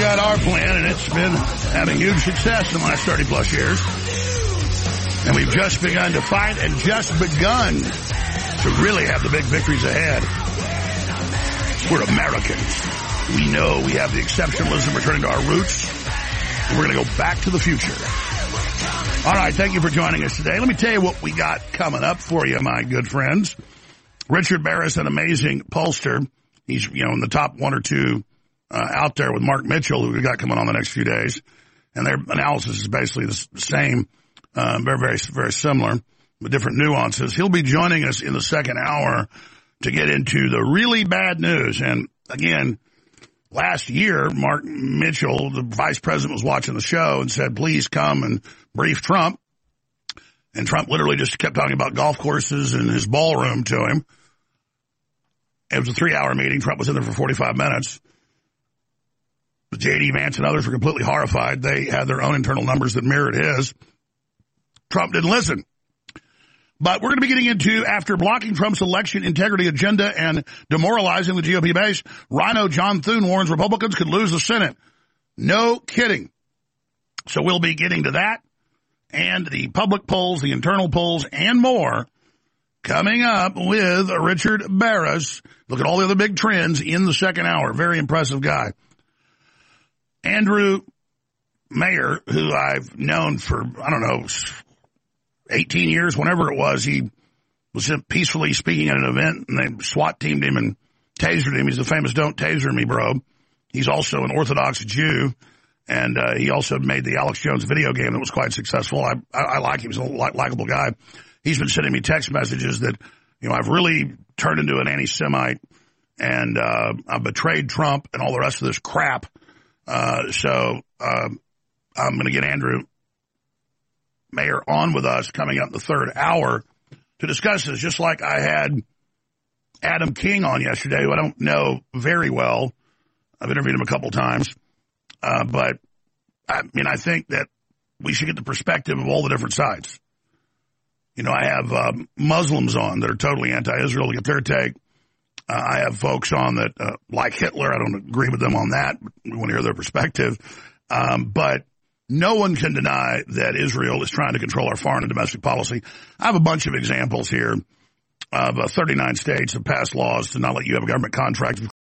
got our plan, and it's been having huge success in the last 30-plus years. And we've just begun to fight and just begun to really have the big victories ahead. We're Americans. We know we have the exceptionalism returning to our roots, and we're going to go back to the future. All right, thank you for joining us today. Let me tell you what we got coming up for you, my good friends. Richard Barris, an amazing pollster. He's, in the top one or two out there with Mark Mitchell, who we got coming on the next few days. And their analysis is basically the same, very, very, very similar, with different nuances. He'll be joining us in the second hour to get into the really bad news. And again, last year, Mark Mitchell, the vice president, was watching the show and said, please come and brief Trump. And Trump literally just kept talking about golf courses and his ballroom to him. It was a 3-hour meeting. Trump was in there for 45 minutes. J.D. Vance and others were completely horrified. They had their own internal numbers that mirrored his. Trump didn't listen. But we're going to be getting into, after blocking Trump's election integrity agenda and demoralizing the GOP base, Rhino John Thune warns Republicans could lose the Senate. No kidding. So we'll be getting to that and the public polls, the internal polls, and more coming up with Richard Barris. Look at all the other big trends in the second hour. Very impressive guy. Andrew Mayer, who I've known for, 18 years, whenever it was, he was peacefully speaking at an event, and they SWAT teamed him and tasered him. He's the famous "Don't Taser Me, Bro." He's also an Orthodox Jew, and he also made the Alex Jones video game that was quite successful. I like him. He's a likable guy. He's been sending me text messages that, I've really turned into an anti-Semite, and I've betrayed Trump and all the rest of this crap. So I'm going to get Andrew Mayer on with us coming up in the third hour to discuss this, just like I had Adam King on yesterday, who I don't know very well. I've interviewed him a couple times. But, I think that we should get the perspective of all the different sides. I have Muslims on that are totally anti-Israel to get their take. I have folks on that like Hitler. I don't agree with them on that. We want to hear their perspective. But no one can deny that Israel is trying to control our foreign and domestic policy. I have a bunch of examples here of 39 states have passed laws to not let you have a government contract